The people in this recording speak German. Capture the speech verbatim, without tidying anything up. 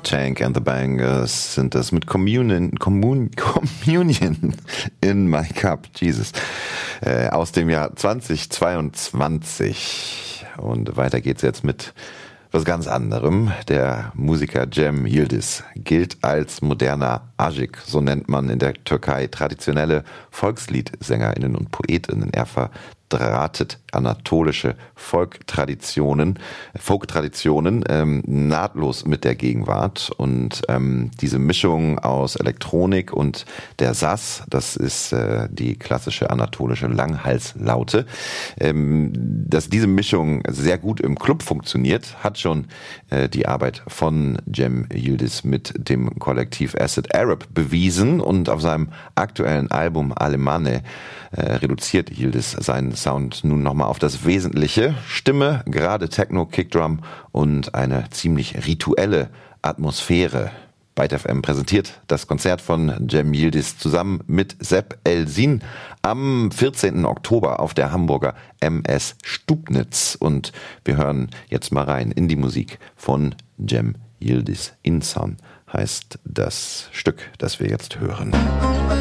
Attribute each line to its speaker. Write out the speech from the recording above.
Speaker 1: Tank and the Bangers sind das mit Communion, Commun, Communion in My Cup, Jesus, äh, aus dem Jahr zweitausendzweiundzwanzig. Und weiter geht's jetzt mit was ganz anderem. Der Musiker Cem Yildiz gilt als moderner Aşık, so nennt man in der Türkei traditionelle Volksliedsängerinnen und Poetinnen. Er verdrahtet anatolische Folktraditionen, Folktraditionen ähm, nahtlos mit der Gegenwart. Und ähm, diese Mischung aus Elektronik und der Saz, das ist äh, die klassische anatolische Langhalslaute, ähm, dass diese Mischung sehr gut im Club funktioniert, hat schon äh, die Arbeit von Cem Yildiz mit dem Kollektiv Acid Arab bewiesen. Und auf seinem aktuellen Album Alemane äh, reduziert Yildiz seinen Sound nun nochmal auf das Wesentliche. Stimme, gerade Techno, Kickdrum und eine ziemlich rituelle Atmosphäre. Byte F M präsentiert das Konzert von Cem Yildiz zusammen mit Sepp Elsin am vierzehnten Oktober auf der Hamburger M S Stubnitz. Und wir hören jetzt mal rein in die Musik von Cem Yildiz. Insan heißt das Stück, das wir jetzt hören.